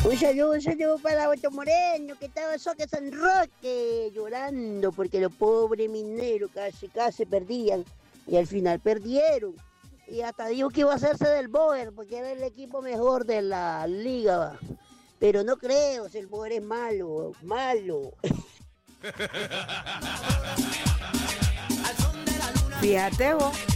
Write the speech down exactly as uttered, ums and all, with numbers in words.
Un saludo, un saludo para Otto Moreno, que estaba en Soque San Roque, llorando porque los pobres mineros casi, casi perdían. Y al final perdieron. Y hasta dijo que iba a hacerse del Boer, porque era el equipo mejor de la liga. Va. Pero no creo, si el Boer es malo, malo. Fíjate vos.